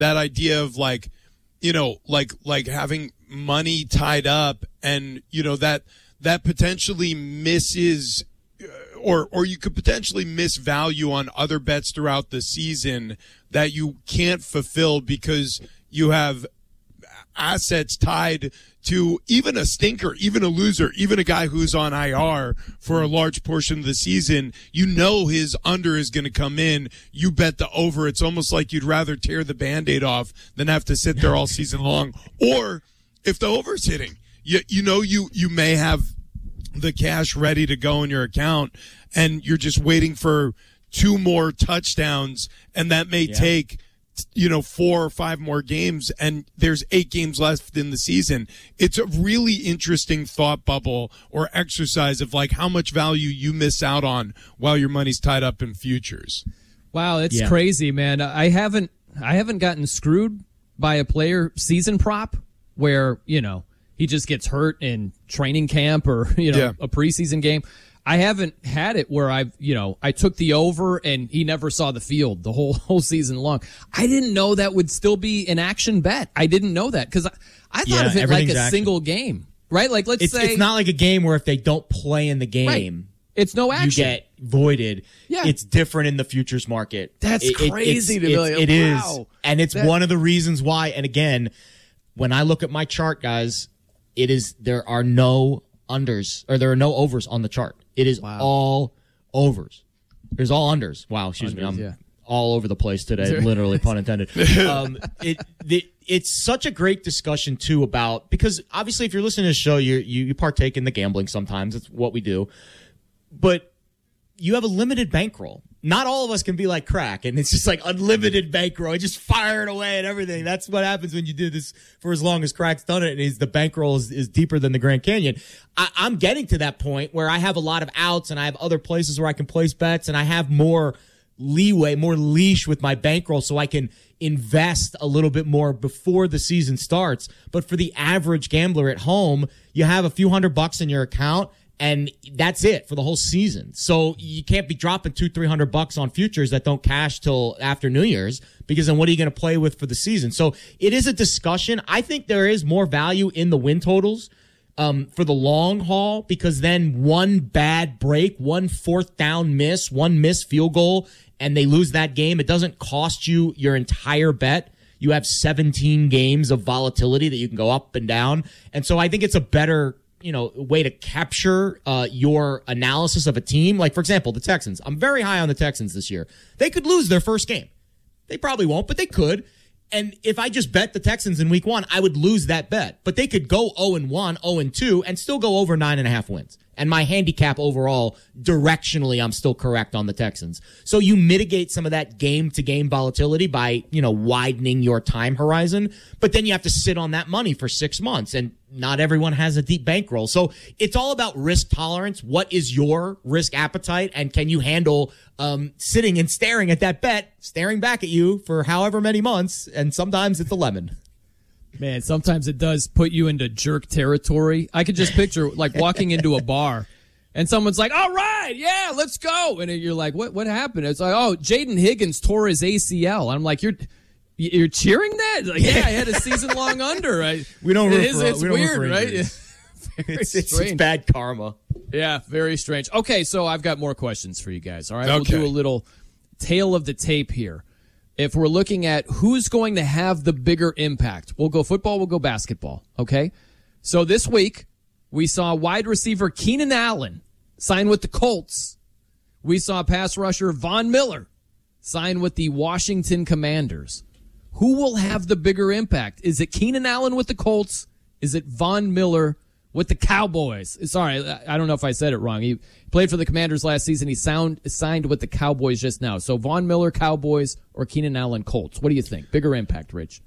that idea of like having money tied up, and that potentially misses, or you could potentially miss value on other bets throughout the season that you can't fulfill because you have assets tied to even a stinker, even a loser, even a guy who's on IR for a large portion of the season. His under is going to come in. You bet the over. It's almost like you'd rather tear the Band-Aid off than have to sit there all season long. Or if the over's hitting, you may have the cash ready to go in your account, and you're just waiting for 2 more touchdowns, and that may take 4 or 5 more games, and there's 8 games left in the season. It's a really interesting thought bubble or exercise of like how much value you miss out on while your money's tied up in futures. Wow, it's crazy, man. I haven't gotten screwed by a player season prop where, he just gets hurt in training camp or, a preseason game. I haven't had it where I took the over and he never saw the field the whole season long. I didn't know that would still be an action bet. I didn't know that because I thought of it like a single game, right? Like let's say it's not like a game where if they don't play in the game, right, it's no action. You get voided. Yeah. It's different in the futures market. That's crazy to me. It is. And it's one of the reasons why, and again, when I look at my chart, guys, there are no unders, or there are no overs on the chart. It is all overs. There's all unders. Wow, excuse me. I'm all over the place today, literally, pun intended. It's such a great discussion, too, about, because obviously if you're listening to the show, you partake in the gambling sometimes. It's what we do. But you have a limited bankroll. Not all of us can be like crack, and it's just like unlimited bankroll. You just fire it away and everything. That's what happens when you do this for as long as crack's done it, and the bankroll is deeper than the Grand Canyon. I'm getting to that point where I have a lot of outs, and I have other places where I can place bets, and I have more leeway, more leash with my bankroll, so I can invest a little bit more before the season starts. But for the average gambler at home, you have a few $100 in your account, and that's it for the whole season. So you can't be dropping $200-300 on futures that don't cash till after New Year's, because then what are you going to play with for the season? So it is a discussion. I think there is more value in the win totals for the long haul, because then one bad break, 1 4th down miss, 1 missed field goal, and they lose that game. It doesn't cost you your entire bet. You have 17 games of volatility that you can go up and down. And so I think it's a better way to capture your analysis of a team. Like, for example, the Texans. I'm very high on the Texans this year. They could lose their first game. They probably won't, but they could. And if I just bet the Texans in week 1, I would lose that bet. But they could go 0-1, 0-2, and still go over 9.5 wins. And my handicap overall, directionally, I'm still correct on the Texans. So you mitigate some of that game-to-game volatility by, widening your time horizon. But then you have to sit on that money for 6 months. And not everyone has a deep bankroll. So it's all about risk tolerance. What is your risk appetite? And can you handle sitting and staring at that bet, staring back at you for however many months? And sometimes it's a lemon. Man, sometimes it does put you into jerk territory. I could just picture like walking into a bar and someone's like, all right, yeah, let's go. And you're like, what happened? It's like, oh, Jaden Higgins tore his ACL. And I'm like, you're cheering that? Like, yeah, I had a season-long under. We don't root for it's weird, right? It's bad karma. Yeah, very strange. Okay, so I've got more questions for you guys. All right, okay. We'll do a little tail of the tape here. If we're looking at who's going to have the bigger impact, we'll go football, we'll go basketball, okay? So this week, we saw wide receiver Keenan Allen sign with the Colts. We saw pass rusher Von Miller sign with the Washington Commanders. Who will have the bigger impact? Is it Keenan Allen with the Colts? Is it Von Miller with the Cowboys? Sorry, I don't know if I said it wrong. He played for the Commanders last season. He signed with the Cowboys just now. So Von Miller, Cowboys, or Keenan Allen, Colts? What do you think? Bigger impact, Rich?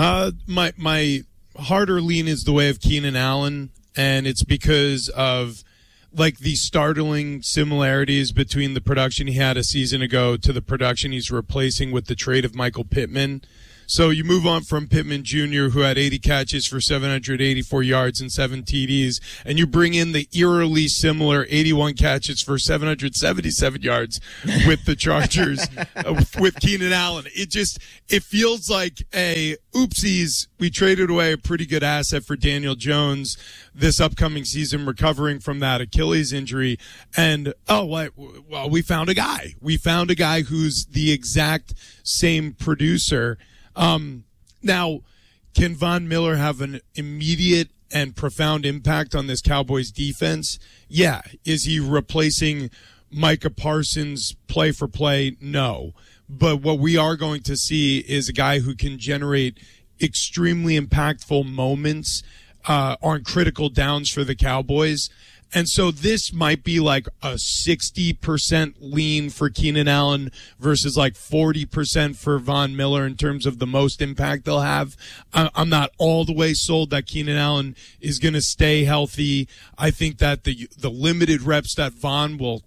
My harder lean is the way of Keenan Allen, and it's because of like the startling similarities between the production he had a season ago to the production he's replacing with the trade of Michael Pittman. So you move on from Pittman Jr., who had 80 catches for 784 yards and 7 TDs, and you bring in the eerily similar 81 catches for 777 yards with the Chargers with Keenan Allen. It feels like a oopsies. We traded away a pretty good asset for Daniel Jones this upcoming season, recovering from that Achilles injury. And, we found a guy. We found a guy who's the exact same producer. Now, can Von Miller have an immediate and profound impact on this Cowboys defense? Yeah. Is he replacing Micah Parsons play for play? No. But what we are going to see is a guy who can generate extremely impactful moments on critical downs for the Cowboys. And so this might be like a 60% lean for Keenan Allen versus like 40% for Von Miller in terms of the most impact they'll have. I'm not all the way sold that Keenan Allen is going to stay healthy. I think that the limited reps that Von will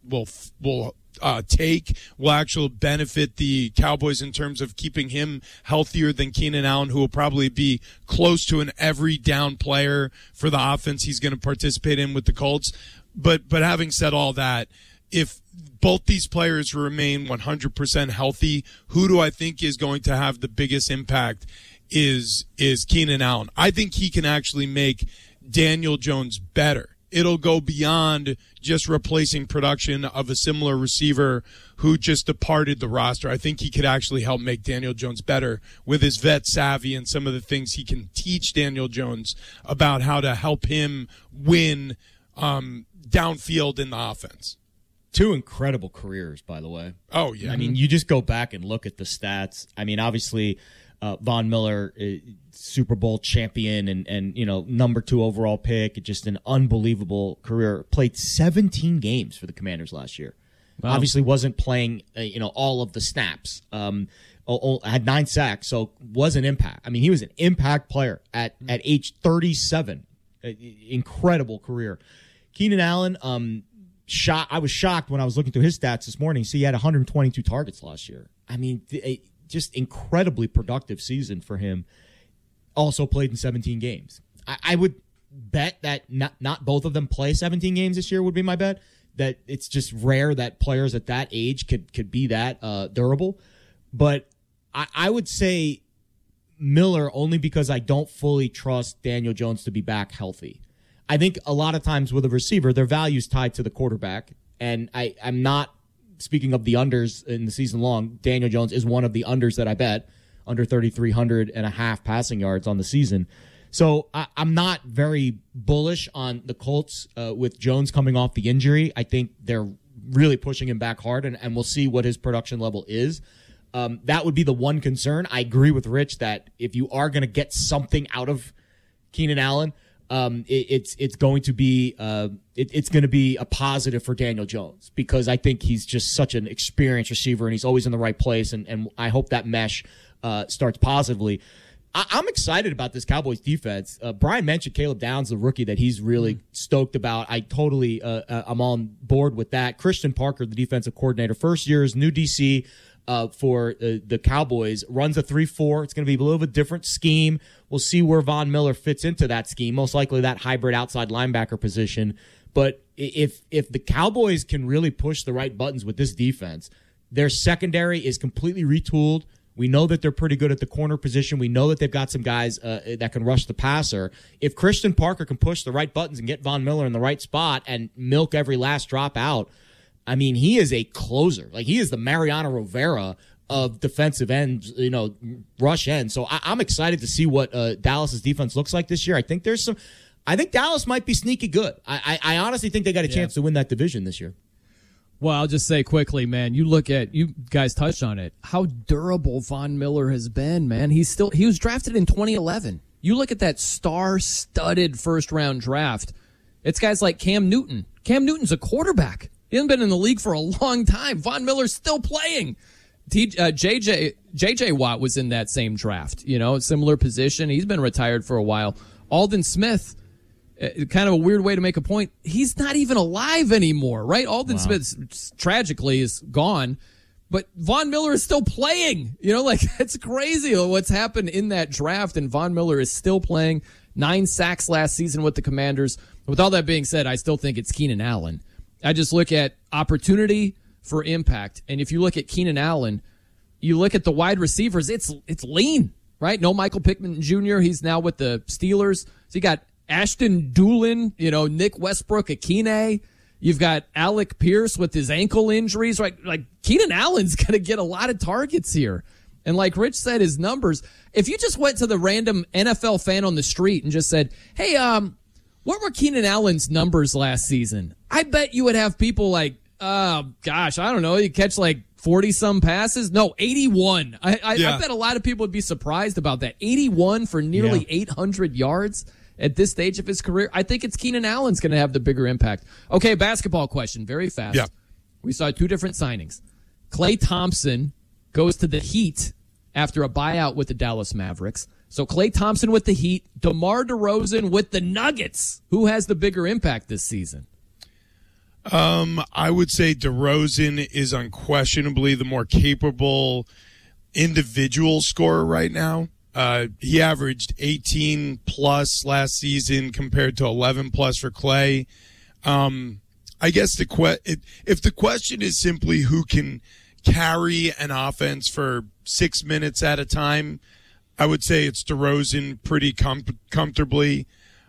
take will actually benefit the Cowboys in terms of keeping him healthier than Keenan Allen, who will probably be close to an every down player for the offense he's going to participate in with the Colts. But having said all that, if both these players remain 100% healthy, who do I think is going to have the biggest impact is Keenan Allen. I think he can actually make Daniel Jones better. It'll go beyond just replacing production of a similar receiver who just departed the roster. I think he could actually help make Daniel Jones better with his vet savvy and some of the things he can teach Daniel Jones about how to help him win downfield in the offense. 2 incredible careers, by the way. Oh, yeah. I mean, you just go back and look at the stats. I mean, obviously, Von Miller, Super Bowl champion and number 2 overall pick, just an unbelievable career. Played 17 games for the Commanders last year. Wow. Obviously wasn't playing, all of the snaps. Had 9 sacks, so was an impact. I mean, he was an impact player at age 37. Incredible career. Keenan Allen, I was shocked when I was looking through his stats this morning. See, he had 122 targets last year. I mean, just incredibly productive season for him. Also played in 17 games. I would bet that not both of them play 17 games this year would be my bet. That it's just rare that players at that age could be that durable. But I would say Miller only because I don't fully trust Daniel Jones to be back healthy. I think a lot of times with a receiver, their value is tied to the quarterback. And I'm not speaking of the unders in the season long. Daniel Jones is one of the unders that I bet, under 3,300 and a half passing yards on the season. So I'm not very bullish on the Colts with Jones coming off the injury. I think they're really pushing him back hard, and we'll see what his production level is. That would be the one concern. I agree with Rich that if you are going to get something out of Keenan Allen, it's going to be a positive for Daniel Jones, because I think he's just such an experienced receiver and he's always in the right place, and I hope that mesh starts positively. I'm excited about this Cowboys defense. Brian mentioned Caleb Downs, the rookie, that he's really stoked about. I totally I'm on board with that. Christian Parker, the defensive coordinator, first year's new DC for the Cowboys, runs a 3-4. It's going to be a little bit different scheme. We'll see where Von Miller fits into that scheme, most likely that hybrid outside linebacker position. But if the Cowboys can really push the right buttons with this defense, their secondary is completely retooled. We know that they're pretty good at the corner position. We know that they've got some guys that can rush the passer. If Christian Parker can push the right buttons and get Von Miller in the right spot and milk every last drop out, I mean, he is a closer. Like, he is the Mariano Rivera of defensive ends, rush ends. So I'm excited to see what Dallas's defense looks like this year. I think Dallas might be sneaky good. I honestly think they got a chance to win that division this year. Well, I'll just say quickly, man, you guys touched on it, how durable Von Miller has been, man. He was drafted in 2011. You look at that star-studded first-round draft. It's guys like Cam Newton. Cam Newton's a quarterback. He hasn't been in the league for a long time. Von Miller's still playing. J.J. Watt was in that same draft, similar position. He's been retired for a while. Aldon Smith, kind of a weird way to make a point. He's not even alive anymore, right? Aldon Smith tragically is gone, but Von Miller is still playing. It's crazy what's happened in that draft, and Von Miller is still playing. 9 sacks last season with the Commanders. With all that being said, I still think it's Keenan Allen. I just look at opportunity for impact, and if you look at Keenan Allen, you look at the wide receivers, it's lean, right? No Michael Pittman Jr., he's now with the Steelers. So you got Ashton Doolin, Nick Westbrook, Akine. You've got Alec Pierce with his ankle injuries, right? Like, Keenan Allen's going to get a lot of targets here. And like Rich said, his numbers, if you just went to the random NFL fan on the street and just said, hey, what were Keenan Allen's numbers last season? I bet you would have people like, gosh, I don't know, you catch like 40-some passes? No, 81. I bet a lot of people would be surprised about that. 81 for nearly 800 yards at this stage of his career. I think it's Keenan Allen's going to have the bigger impact. Okay, basketball question, very fast. Yeah. We saw 2 different signings. Klay Thompson goes to the Heat after a buyout with the Dallas Mavericks. So Klay Thompson with the Heat, DeMar DeRozan with the Nuggets. Who has the bigger impact this season? I would say DeRozan is unquestionably the more capable individual scorer right now. He averaged 18 plus last season compared to 11 plus for Klay. I guess if the question is simply who can carry an offense for 6 minutes at a time, I would say it's DeRozan pretty comfortably.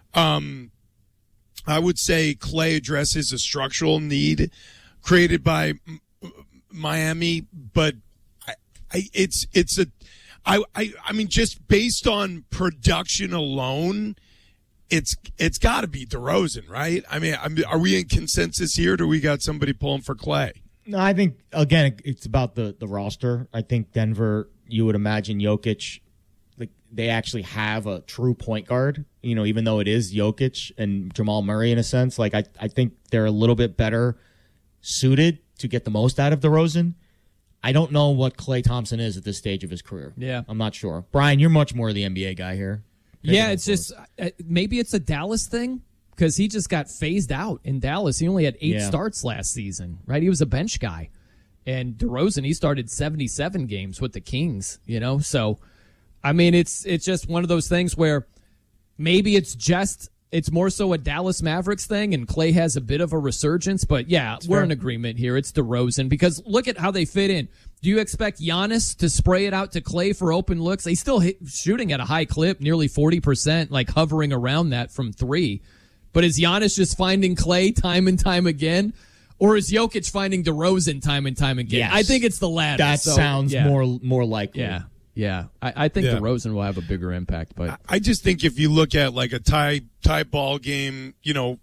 I would say Klay addresses a structural need created by Miami, but I mean, just based on production alone, it's got to be DeRozan, right? I mean, are we in consensus here, or do we got somebody pulling for Klay? No, I think, again, it's about the roster. I think Denver, you would imagine Jokic, like, they actually have a true point guard, even though it is Jokic and Jamal Murray in a sense. Like, I think they're a little bit better suited to get the most out of DeRozan. I don't know what Klay Thompson is at this stage of his career. Yeah. I'm not sure. Brian, you're much more the NBA guy here. Yeah, it's just maybe it's a Dallas thing because he just got phased out in Dallas. He only had 8 starts last season, right? He was a bench guy. And DeRozan, he started 77 games with the Kings, So, I mean, it's just one of those things where maybe it's more so a Dallas Mavericks thing, and Klay has a bit of a resurgence. But, yeah, we're in agreement here. It's DeRozan because look at how they fit in. Do you expect Giannis to spray it out to Klay for open looks? He's still shooting at a high clip, nearly 40%, like hovering around that from 3. But is Giannis just finding Klay time and time again? Or is Jokic finding DeRozan time and time again? Yes. I think it's the latter. That sounds more likely. Yeah. I think DeRozan will have a bigger impact. But I just think if you look at like a tie ball game,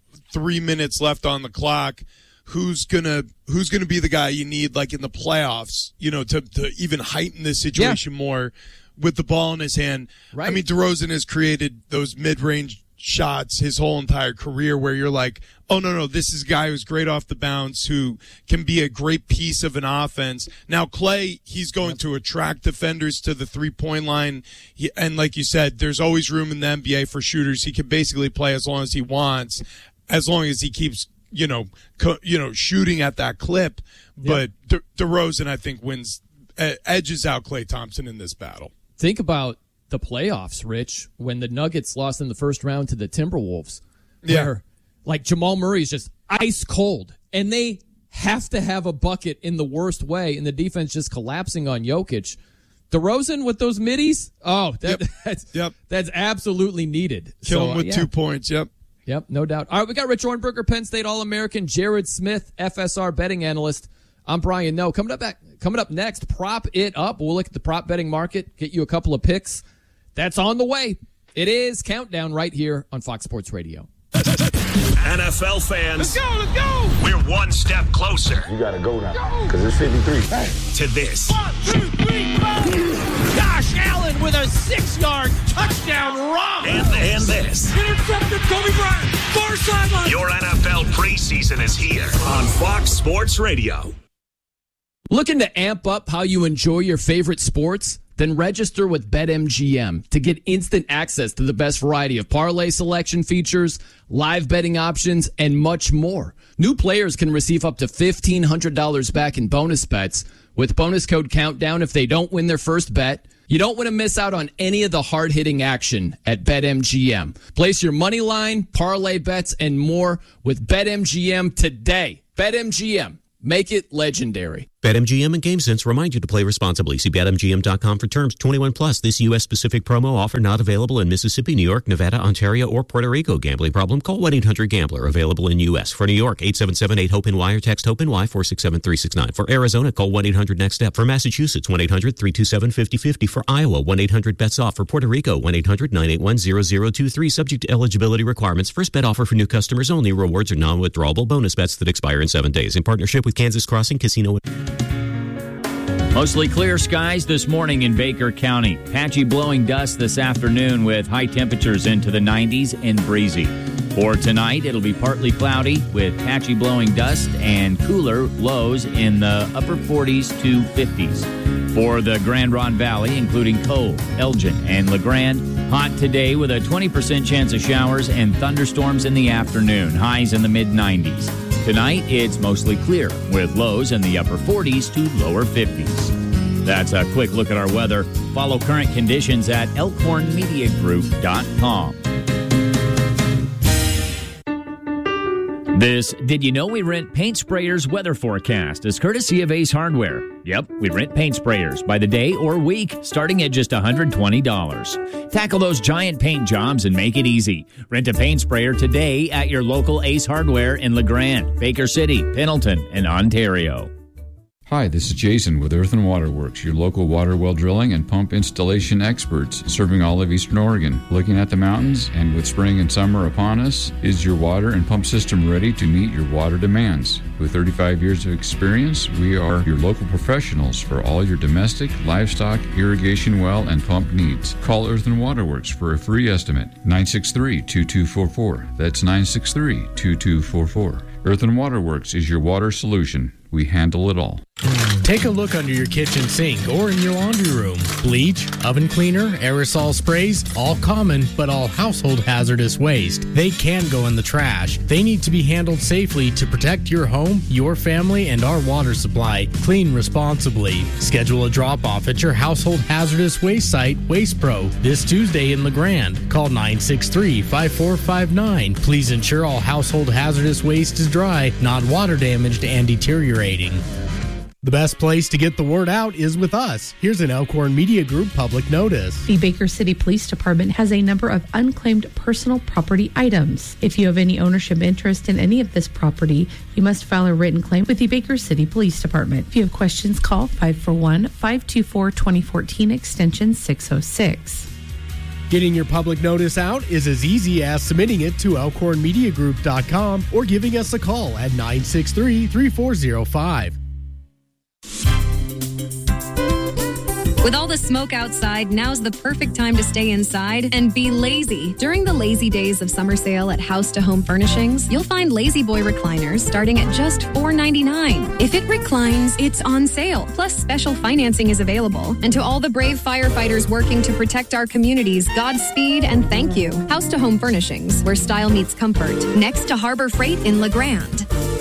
3 minutes left on the clock, who's gonna be the guy you need like in the playoffs, to even heighten the situation more with the ball in his hand. Right. I mean, DeRozan has created those mid-range shots his whole entire career where you're like, oh, no, this is a guy who's great off the bounce, who can be a great piece of an offense. Now, Klay, he's going to attract defenders to the three-point line. And like you said, there's always room in the NBA for shooters. He can basically play as long as he wants, as long as he keeps shooting at that clip. Yep. But DeRozan, I think, edges out Klay Thompson in this battle. Think about the playoffs, Rich, when the Nuggets lost in the first round to the Timberwolves. Where, like, Jamal Murray is just ice cold, and they have to have a bucket in the worst way, and the defense just collapsing on Jokic. DeRozan with those middies, that's absolutely needed. Kill him with 2 points, Yep, no doubt. All right, we got Rich Ornberger, Penn State All-American, Jared Smith, FSR betting analyst. I'm Brian Noe. Coming up next, Prop It Up. We'll look at the prop betting market, get you a couple of picks. That's on the way. It is Countdown right here on Fox Sports Radio. NFL fans, let's go! We're one step closer. You gotta go now, because it's 53. Hey. To this. 1, 2, 3, 4! Josh Allen with a 6-yard touchdown run! And this. Intercepted Kobe Bryant, far sideline! Your NFL preseason is here on Fox Sports Radio. Looking to amp up how you enjoy your favorite sports? Then register with BetMGM to get instant access to the best variety of parlay selection features, live betting options, and much more. New players can receive up to $1,500 back in bonus bets with bonus code Countdown if they don't win their first bet. You don't want to miss out on any of the hard-hitting action at BetMGM. Place your money line, parlay bets, and more with BetMGM today. BetMGM. Make it legendary. BetMGM and GameSense remind you to play responsibly. See BetMGM.com for terms. 21 plus. This U.S.-specific promo offer not available in Mississippi, New York, Nevada, Ontario, or Puerto Rico. Gambling problem? Call 1-800-GAMBLER. Available in U.S. For New York, 877-8-HOPE-NY or text HOPE-NY 467-369. For Arizona, call 1-800-NEXT-STEP. For Massachusetts, 1-800-327-5050. For Iowa, 1-800-BETS-OFF. For Puerto Rico, 1-800-981-0023. Subject to eligibility requirements. First bet offer for new customers only. Rewards are non-withdrawable bonus bets that expire in 7 days. In partnership with Kansas Crossing Casino. Mostly clear skies this morning in Baker County. Patchy blowing dust this afternoon with high temperatures into the 90s and breezy. For tonight, it'll be partly cloudy with patchy blowing dust and cooler lows in the upper 40s to 50s. For the Grand Ronde Valley, including Cove, Elgin, and LeGrand, hot today with a 20% chance of showers and thunderstorms in the afternoon, highs in the mid-90s. Tonight, it's mostly clear with lows in the upper 40s to lower 50s. That's a quick look at our weather. Follow current conditions at elkhornmediagroup.com. This Did You Know We Rent Paint Sprayers weather forecast is courtesy of Ace Hardware. Yep, we rent paint sprayers by the day or week, starting at just $120. Tackle those giant paint jobs and make it easy. Rent a paint sprayer today at your local Ace Hardware in LeGrand, Baker City, Pendleton, and Ontario. Hi, this is Jason with Earth and Water Works, your local water well drilling and pump installation experts serving all of Eastern Oregon. Looking at the mountains and with spring and summer upon us, is your water and pump system ready to meet your water demands? With 35 years of experience, we are your local professionals for all your domestic, livestock, irrigation well, and pump needs. Call Earth and Water Works for a free estimate, 963-2244. That's 963-2244. Earth and Water Works is your water solution. We handle it all. Take a look under your kitchen sink or in your laundry room. Bleach, oven cleaner, aerosol sprays, all common, but all household hazardous waste. They can go in the trash. They need to be handled safely to protect your home, your family, and our water supply. Clean responsibly. Schedule a drop-off at your household hazardous waste site, Waste Pro, this Tuesday in LeGrand. Call 963-5459. Please ensure all household hazardous waste is dry, not water damaged and deteriorating. The best place to get the word out is with us. Here's an Elkhorn Media Group public notice. The Baker City Police Department has a number of unclaimed personal property items. If you have any ownership interest in any of this property, you must file a written claim with the Baker City Police Department. If you have questions, call 541-524-2014 extension 606. Getting your public notice out is as easy as submitting it to elkhornmediagroup.com or giving us a call at 963-3405. With all the smoke outside, now's the perfect time to stay inside and be lazy. During the Lazy Days of Summer Sale at House to Home Furnishings, you'll find Lazy Boy recliners starting at just $4.99. If it reclines, it's on sale. Plus, special financing is available. And to all the brave firefighters working to protect our communities, Godspeed and thank you. House to Home Furnishings, where style meets comfort. Next to Harbor Freight in LeGrand.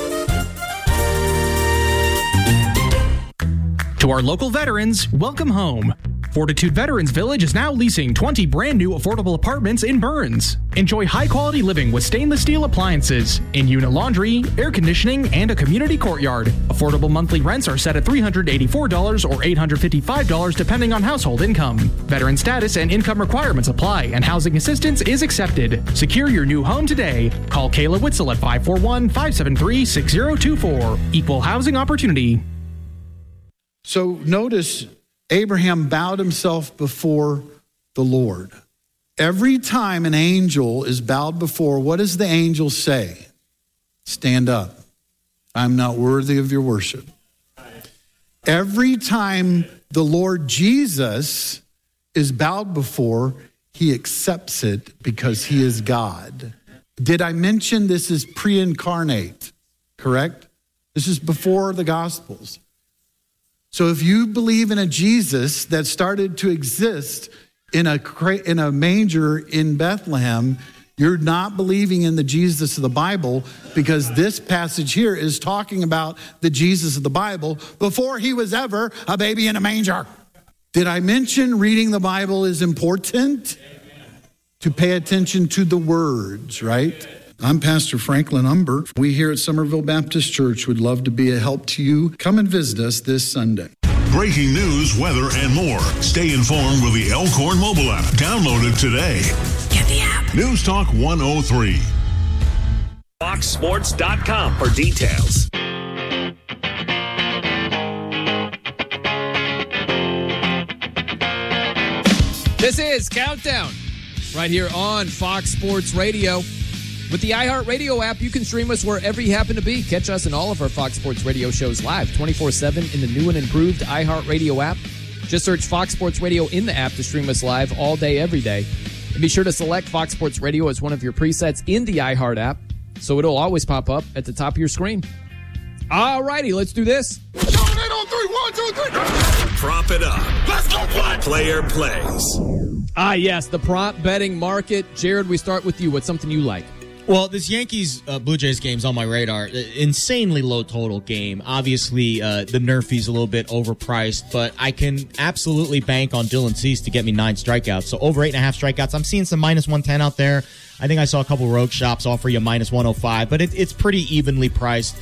To our local veterans, welcome home. Fortitude Veterans Village is now leasing 20 brand new affordable apartments in Burns. Enjoy high quality living with stainless steel appliances, in-unit laundry, air conditioning, and a community courtyard. Affordable monthly rents are set at $384 or $855 depending on household income. Veteran status and income requirements apply, and housing assistance is accepted. Secure your new home today. Call Kayla Witzel at 541-573-6024. Equal housing opportunity. So notice Abraham bowed himself before the Lord. Every time an angel is bowed before, what does the angel say? Stand up. I'm not worthy of your worship. Every time the Lord Jesus is bowed before, he accepts it because he is God. Did I mention this is pre-incarnate? Correct? This is before the Gospels. So if you believe in a Jesus that started to exist in a manger in Bethlehem, You're not believing in the Jesus of the Bible, because this passage here is talking about the Jesus of the Bible before he was ever a baby in a manger. Did I mention reading the Bible is important? To pay attention to the words, right? I'm Pastor Franklin Umber. We here at Somerville Baptist Church would love to be a help to you. Come and visit us this Sunday. Breaking news, weather, and more. Stay informed with the Elkhorn mobile app. Download it today. Get the app. News Talk 103. FoxSports.com for details. This is Countdown right here on Fox Sports Radio. With the iHeartRadio app, you can stream us wherever you happen to be. Catch us and all of our Fox Sports Radio shows live 24/7 in the new and improved iHeartRadio app. Just search Fox Sports Radio in the app to stream us live all day, every day. And be sure to select Fox Sports Radio as one of your presets in the iHeart app, so it'll always pop up at the top of your screen. All righty, let's do this. Prop it up. Let's go play. Player plays. Yes, the prop betting market. Jared, we start with you. What's something you like? Well, this Yankees-Blue Jays game's on my radar. Insanely low total game. Obviously, the Nerfies a little bit overpriced, but I can absolutely bank on Dylan Cease to get me 9 strikeouts. So over 8.5 strikeouts. I'm seeing some minus 110 out there. I think I saw a couple rogue shops offer you minus 105, but it's pretty evenly priced.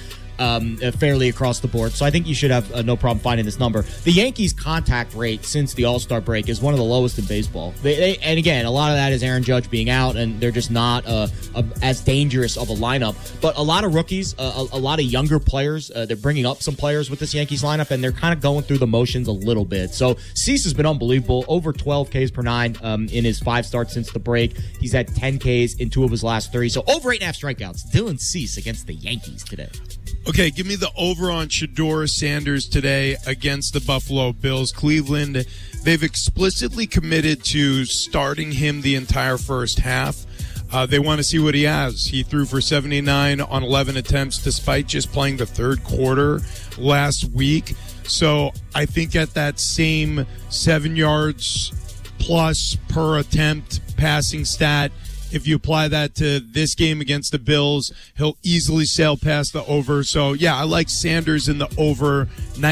Fairly across the board. So I think you should have no problem finding this number. The Yankees' contact rate since the All-Star break is one of the lowest in baseball. And again, a lot of that is Aaron Judge being out, and they're just not as dangerous of a lineup. But a lot of rookies, a lot of younger players, they're bringing up some players with this Yankees lineup, and they're kind of going through the motions a little bit. So Cease has been unbelievable. Over 12 Ks per 9 in his 5 starts since the break. He's had 10 Ks in 2 of his last 3. So over 8.5 strikeouts. Dylan Cease against the Yankees today. Okay, give me the over on Shedeur Sanders today against the Buffalo Bills. Cleveland, they've explicitly committed to starting him the entire first half. They want to see what he has. He threw for 79 on 11 attempts despite just playing the third quarter last week. So I think at that same 7 yards plus per attempt passing stat, if you apply that to this game against the Bills, he'll easily sail past the over. So, yeah, I like Sanders in the over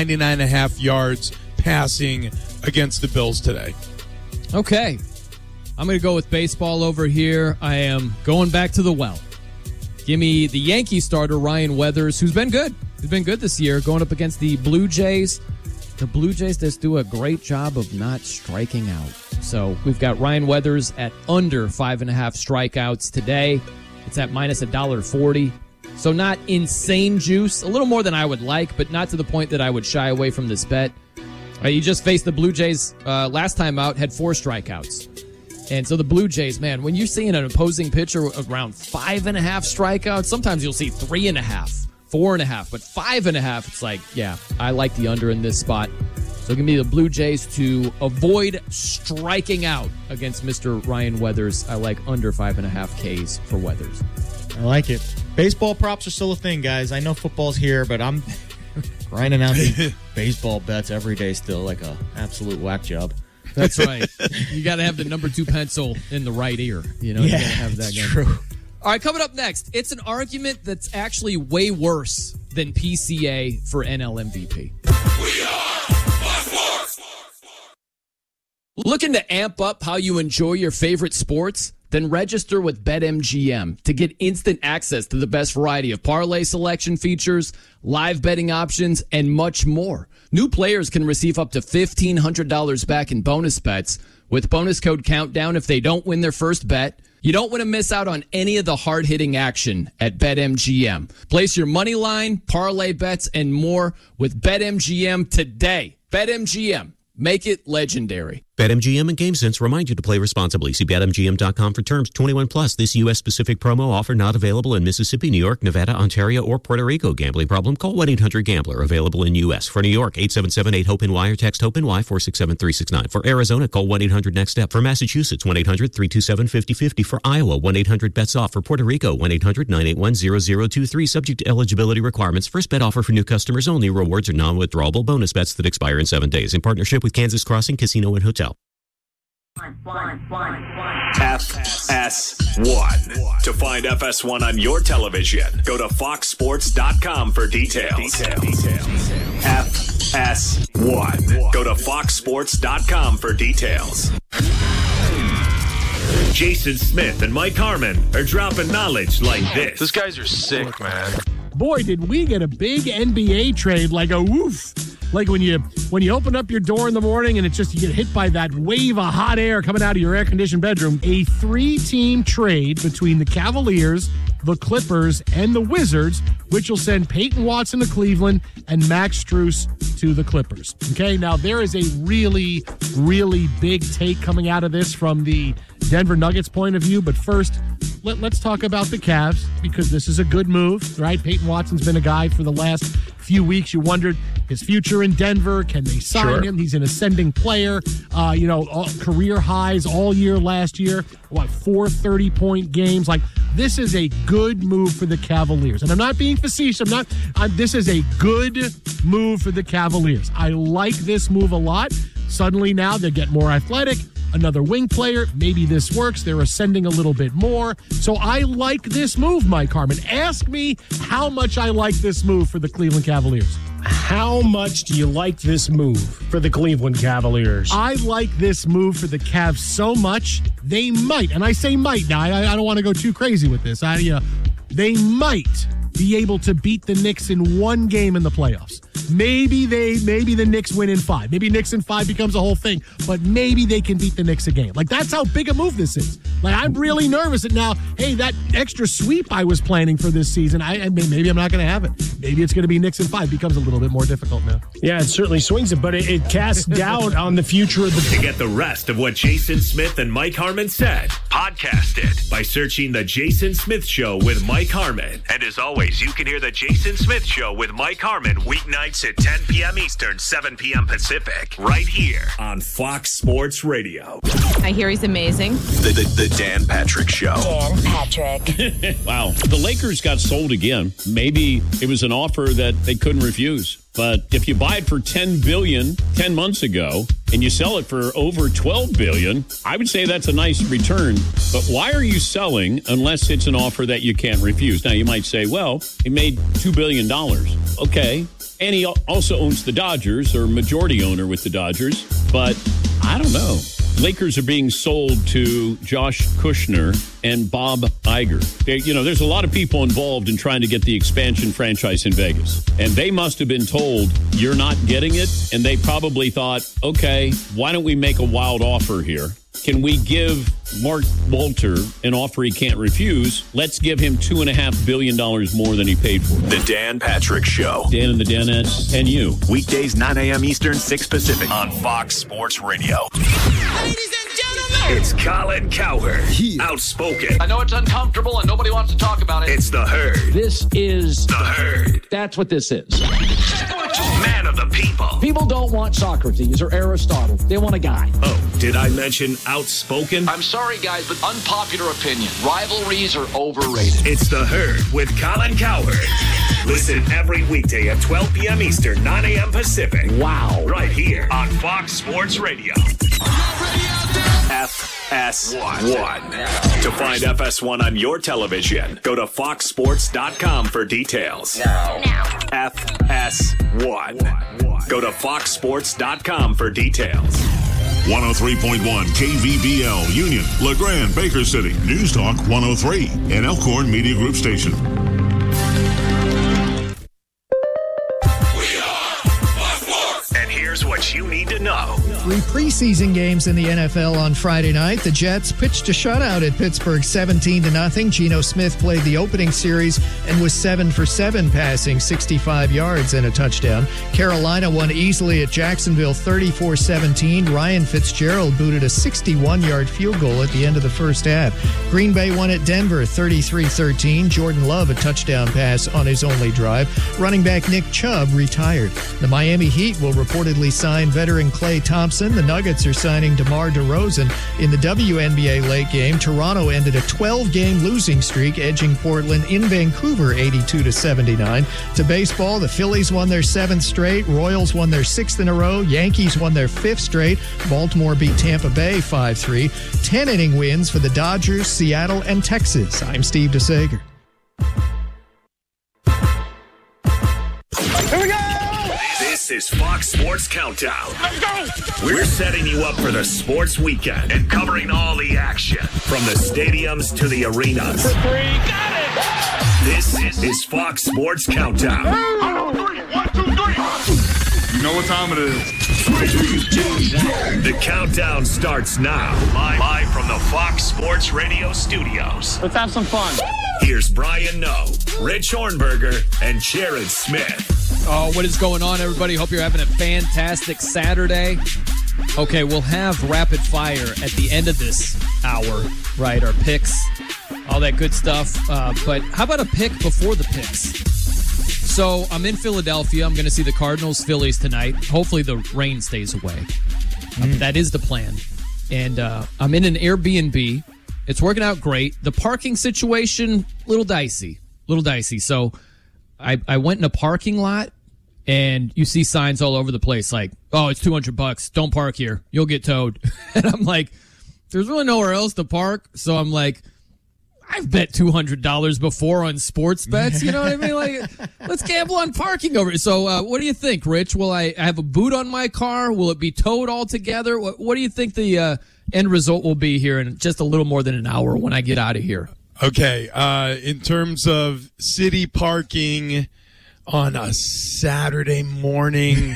99.5 yards passing against the Bills today. Okay. I'm going to go with baseball over here. I am going back to the well. Give me the Yankee starter, Ryan Weathers, who's been good. He's been good this year, going up against the Blue Jays. The Blue Jays just do a great job of not striking out. So we've got Ryan Weathers at under 5.5 strikeouts today. It's at minus $1.40. So not insane juice. A little more than I would like, but not to the point that I would shy away from this bet. You just faced the Blue Jays last time out, had 4 strikeouts. And so the Blue Jays, man, when you're seeing an opposing pitcher around 5.5 strikeouts, sometimes you'll see 3.5, 4.5, but 5.5, it's like, yeah, I like the under in this spot. So give me the Blue Jays to avoid striking out against Mr. Ryan Weathers. I like under 5.5 Ks for Weathers. I like it. Baseball props are still a thing, guys. I know football's here, but I'm grinding out the baseball bets every day still like a absolute whack job. That's right. You got to have the number 2 pencil in the right ear. You know, yeah, you got to have that. True. All right, coming up next, it's an argument that's actually way worse than PCA for NL MVP. We are Fox Sports. Looking to amp up how you enjoy your favorite sports? Then register with BetMGM to get instant access to the best variety of parlay selection features, live betting options, and much more. New players can receive up to $1,500 back in bonus bets with bonus code COUNTDOWN if they don't win their first bet. You don't want to miss out on any of the hard-hitting action at BetMGM. Place your money line, parlay bets, and more with BetMGM today. BetMGM. Make it legendary. BetMGM and GameSense remind you to play responsibly. See BetMGM.com for terms. 21 plus. This U.S.-specific promo offer not available in Mississippi, New York, Nevada, Ontario, or Puerto Rico. Gambling problem? Call 1-800-GAMBLER. Available in U.S. For New York, 877-8-HOPE-NY or text HOPE-NY 467-369. For Arizona, call 1-800-NEXT-STEP. For Massachusetts, 1-800-327-5050. For Iowa, 1-800-BETS-OFF. For Puerto Rico, 1-800-981-0023. Subject to eligibility requirements. First bet offer for new customers only. Rewards are non-withdrawable bonus bets that expire in 7 days. In partnership with Kansas Crossing Casino and Hotel. Half FS1. To find FS1 on your television, go to foxsports.com for details. FS1. Go to foxsports.com for details. Jason Smith and Mike Harmon are dropping knowledge like this. Those guys are sick, man. Boy, did we get a big NBA trade, like a woof. Like when you open up your door in the morning and it's just you get hit by that wave of hot air coming out of your air-conditioned bedroom. A 3-team trade between the Cavaliers, the Clippers, and the Wizards, which will send Peyton Watson to Cleveland and Max Strus to the Clippers. Okay, now there is a really, really big take coming out of this from the Denver Nuggets point of view, but first, let's talk about the Cavs, because this is a good move, right? Peyton Watson's been a guy for the last few weeks. You wondered his future in Denver. Can they sign him? He's an ascending player. Career highs all year last year. 4 30-point games. Like, this is a good move for the Cavaliers. And I'm not being facetious. This is a good move for the Cavaliers. I like this move a lot. Suddenly now they get more athletic. Another wing player. Maybe this works. They're ascending a little bit more. So I like this move, Mike Harmon. Ask me how much I like this move for the Cleveland Cavaliers. How much do you like this move for the Cleveland Cavaliers? I like this move for the Cavs so much, they might, and I say might now, I don't want to go too crazy with this. They might be able to beat the Knicks in one game in the playoffs. Maybe the Knicks win in 5. Maybe Knicks in 5 becomes a whole thing, but maybe they can beat the Knicks a game. Like, that's how big a move this is. Like, I'm really nervous that now, hey, that extra sweep I was planning for this season, maybe I'm not going to have it. Maybe it's going to be Knicks in 5. Becomes a little bit more difficult now. Yeah, it certainly swings it, but it casts doubt on the future of the... To get the rest of what Jason Smith and Mike Harmon said, podcast it by searching The Jason Smith Show with Mike Harmon. And as always, you can hear The Jason Smith Show with Mike Harmon weeknights at 10 p.m. Eastern, 7 p.m. Pacific, right here on Fox Sports Radio. I hear he's amazing. The Dan Patrick Show. Dan Patrick. Wow. The Lakers got sold again. Maybe it was an offer that they couldn't refuse. But if you buy it for $10 billion 10 months ago and you sell it for over $12 billion, I would say that's a nice return. But why are you selling unless it's an offer that you can't refuse? Now, you might say, well, he made $2 billion. Okay. And he also owns the Dodgers, or majority owner with the Dodgers. But I don't know. Lakers are being sold to Josh Kushner and Bob Iger. There's a lot of people involved in trying to get the expansion franchise in Vegas. And they must have been told, you're not getting it. And they probably thought, okay, why don't we make a wild offer here? Can we give Mark Walter an offer he can't refuse? Let's give him $2.5 billion more than he paid for. The Dan Patrick Show. Dan and the Danettes and you. Weekdays, 9 a.m. Eastern, 6 Pacific on Fox Sports Radio. Ladies and gentlemen, it's Colin Cowherd. Outspoken. I know it's uncomfortable and nobody wants to talk about it. It's The Herd. This is The Herd. That's what this is. Man of the people. People don't want Socrates or Aristotle. They want a guy. Oh, did I mention outspoken? I'm sorry, guys, but unpopular opinion. Rivalries are overrated. It's The Herd with Colin Cowherd. Listen every weekday at 12 p.m. Eastern, 9 a.m. Pacific. Wow. Right here on Fox Sports Radio. FS1. To find FS1 on your television, go to foxsports.com for details. now. FS1. Go to foxsports.com for details. 103.1 KVBL Union, LeGrand, Baker City, News Talk 103, an Elkhorn Media Group station. And here's what you need to know. 3 preseason games in the NFL on Friday night. The Jets pitched a shutout at Pittsburgh 17-0. Geno Smith played the opening series and was 7 for 7 passing, 65 yards and a touchdown. Carolina won easily at Jacksonville 34-17. Ryan Fitzgerald booted a 61-yard field goal at the end of the first half. Green Bay won at Denver 33-13. Jordan Love a touchdown pass on his only drive. Running back Nick Chubb retired. The Miami Heat will reportedly sign veteran Klay Thompson Thompson. The Nuggets are signing DeMar DeRozan. In the WNBA late game, Toronto ended a 12-game losing streak, edging Portland in Vancouver 82-79. To baseball, the Phillies won their 7th straight. Royals won their 6th in a row. Yankees won their 5th straight. Baltimore beat Tampa Bay 5-3. 10-inning wins for the Dodgers, Seattle, and Texas. I'm Steve DeSager. Here we go! This is Fox Sports Countdown. Let's go! We're setting you up for the sports weekend and covering all the action from the stadiums to the arenas. For 3, got it! This is Fox Sports Countdown. 1, 2, 3. You know what time it is. The countdown starts now. Live from the Fox Sports Radio studios. Let's have some fun. Here's Brian Noe, Rich Hornberger, and Jared Smith. Oh, what is going on, everybody? Hope you're having a fantastic Saturday. Okay, we'll have rapid fire at the end of this hour, right? Our picks, all that good stuff. But how about a pick before the picks? So I'm in Philadelphia. I'm going to see the Cardinals-Phillies tonight. Hopefully the rain stays away. That is the plan. And I'm in an Airbnb. It's working out great. The parking situation, little dicey. So I went in a parking lot, and you see signs all over the place like, oh, it's $200. Don't park here. You'll get towed. And I'm like, there's really nowhere else to park. So I'm like, I've bet $200 before on sports bets. You know what I mean? Like, let's gamble on parking over. So what do you think, Rich? Will I have a boot on my car? Will it be towed altogether? What do you think the end result will be here in just a little more than an hour when I get out of here? Okay, in terms of city parking on a Saturday morning,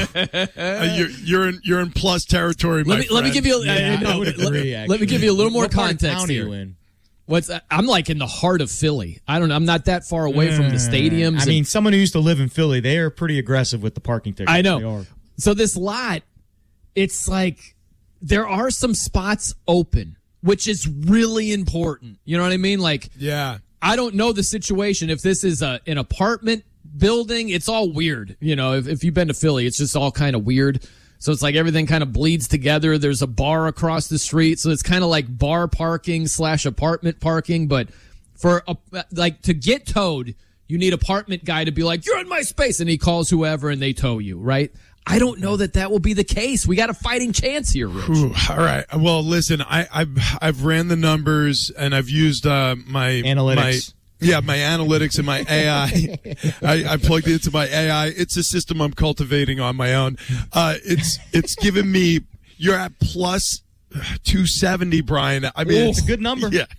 you're in plus territory. Let me give you. Let me give you a little more context here. I'm like in the heart of Philly. I'm not that far away from the stadiums. I mean, someone who used to live in Philly, they are pretty aggressive with the parking tickets. I know. So this lot, it's like there are some spots open, which is really important. You know what I mean? Like, yeah. I don't know the situation. If this is an apartment building, it's all weird. You know, if you've been to Philly, it's just all kind of weird. So it's like everything kind of bleeds together. There's a bar across the street. So it's kind of like bar parking / apartment parking. But for to get towed, you need apartment guy to be like, you're in my space. And he calls whoever and they tow you, right? I don't know that will be the case. We got a fighting chance here, Rich. Ooh, all right. Well, listen, I've ran the numbers and I've used my analytics. My analytics and my AI. I plugged it into my AI. It's a system I'm cultivating on my own. It's given me, you're at plus 270, Brian. I mean, it's a good number. Yeah.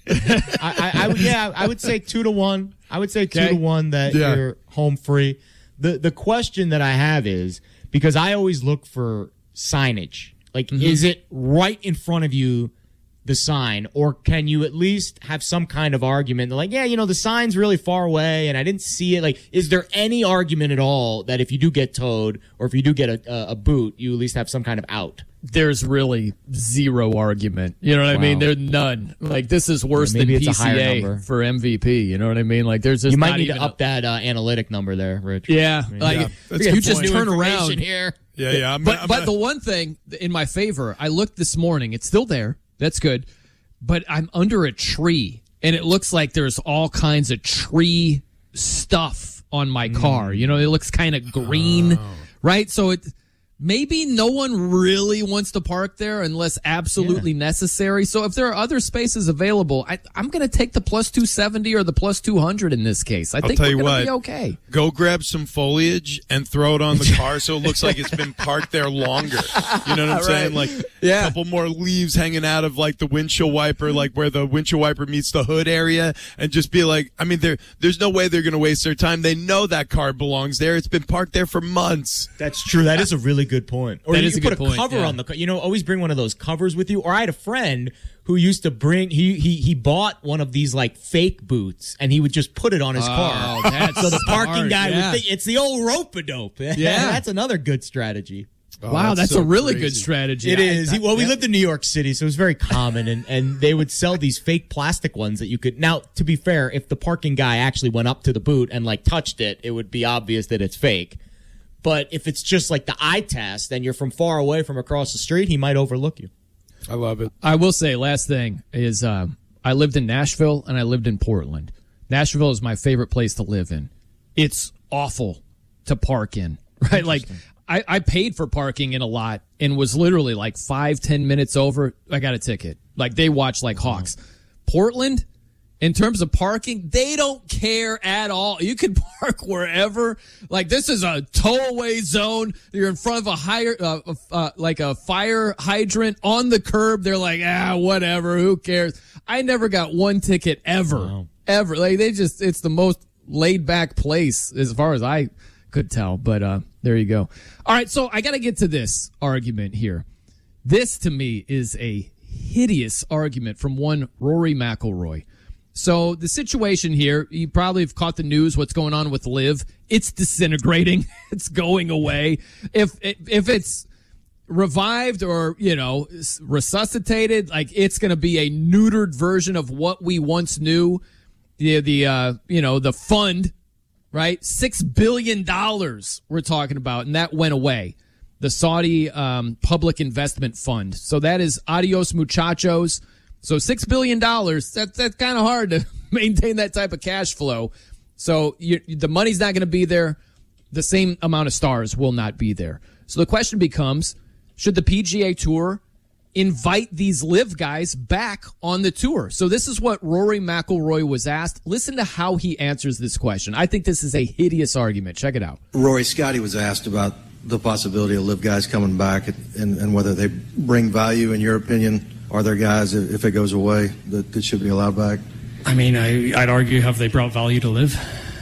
I would say 2-1. I would say 2-1 that you're home free. The question that I have is, because I always look for signage. Like, is it right in front of you, the sign, or can you at least have some kind of argument? Like, yeah, the sign's really far away and I didn't see it. Like, is there any argument at all that if you do get towed or if you do get a boot, you at least have some kind of out? There's really zero argument. You know what I mean? There's none. Like, this is worse than PCA for MVP. You know what I mean? Like, there's just you might need to up that analytic number there, Rich. Yeah, you just turn around here. Yeah. But the one thing in my favor, I looked this morning. It's still there. That's good. But I'm under a tree, and it looks like there's all kinds of tree stuff on my car. You know, it looks kind of green, right? So maybe no one really wants to park there unless absolutely necessary. So if there are other spaces available, I'm going to take the plus 270 or the plus 200 in this case. I think we're going to be okay. Go grab some foliage and throw it on the car so it looks like it's been parked there longer. You know what I'm saying? Like a couple more leaves hanging out of like the windshield wiper, like where the windshield wiper meets the hood area, and just be like, I mean, there's no way they're going to waste their time. They know that car belongs there. It's been parked there for months. That's true. That is a really good point. Or you put a cover on the car. Always bring one of those covers with you. Or I had a friend who used to bring, he bought one of these like fake boots and he would just put it on his car. So the parking guy would think it's the old rope-a-dope. Yeah. That's another good strategy. Wow, that's so a really good strategy. It is. We lived in New York City, so it was very common, and they would sell these fake plastic ones that you could. Now, to be fair, if the parking guy actually went up to the boot and like touched it, it would be obvious that it's fake. But if it's just like the eye test and you're from far away from across the street, he might overlook you. I love it. I will say, last thing is I lived in Nashville and I lived in Portland. Nashville is my favorite place to live in. It's awful to park in, right? Like, I paid for parking in a lot and was literally like 5-10 minutes over. I got a ticket. Like, they watch like hawks. Portland, in terms of parking, they don't care at all. You can park wherever. Like, this is a tow-away zone. You're in front of a fire hydrant on the curb. They're like, whatever. Who cares? I never got one ticket ever. Wow. Ever. Like, it's the most laid-back place as far as I could tell. But there you go. All right, so I got to get to this argument here. This, to me, is a hideous argument from one Rory McIlroy. So the situation here, you probably have caught the news, what's going on with LIV. It's disintegrating. It's going away. If it's revived or, resuscitated, like, it's going to be a neutered version of what we once knew. The fund, right? $6 billion we're talking about, and that went away. The Saudi Public Investment Fund. So that is adios muchachos. So $6 billion, that's kind of hard to maintain that type of cash flow. So the money's not going to be there. The same amount of stars will not be there. So the question becomes, should the PGA Tour invite these LIV guys back on the tour? So this is what Rory McIlroy was asked. Listen to how he answers this question. I think this is a hideous argument. Check it out. Rory, Scotty was asked about the possibility of LIV guys coming back and whether they bring value, in your opinion. Are there guys, if it goes away, that should be allowed back? I mean, I'd argue, have they brought value to LIV?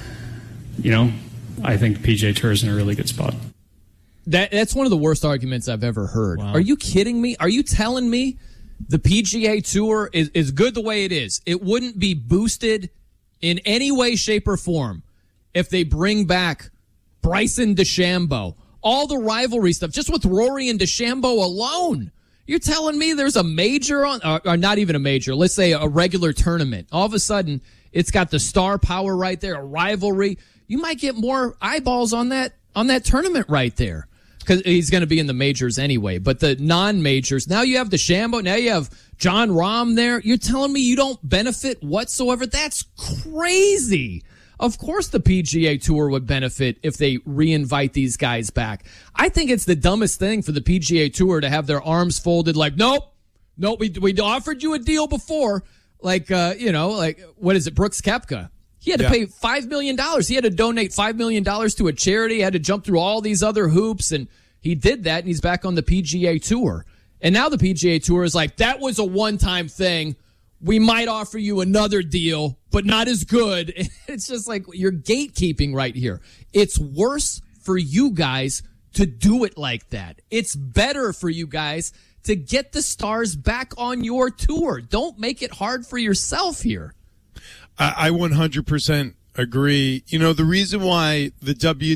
I think PGA Tour is in a really good spot. That's one of the worst arguments I've ever heard. Wow. Are you kidding me? Are you telling me the PGA Tour is good the way it is? It wouldn't be boosted in any way, shape, or form if they bring back Bryson DeChambeau. All the rivalry stuff, just with Rory and DeChambeau alone. You're telling me there's a major on, or not even a major, let's say a regular tournament. All of a sudden, it's got the star power right there, a rivalry. You might get more eyeballs on that tournament right there. Because he's going to be in the majors anyway. But the non-majors, now you have DeChambeau, now you have Jon Rahm there. You're telling me you don't benefit whatsoever? That's crazy. Of course the PGA Tour would benefit if they re-invite these guys back. I think it's the dumbest thing for the PGA Tour to have their arms folded like, nope, we offered you a deal before. Like, what is it, Brooks Koepka? He had to pay $5 million. He had to donate $5 million to a charity. He had to jump through all these other hoops, and he did that, and he's back on the PGA Tour. And now the PGA Tour is like, that was a one-time thing. We might offer you another deal, but not as good. It's just like you're gatekeeping right here. It's worse for you guys to do it like that. It's better for you guys to get the stars back on your tour. Don't make it hard for yourself here. I 100% agree. The reason why the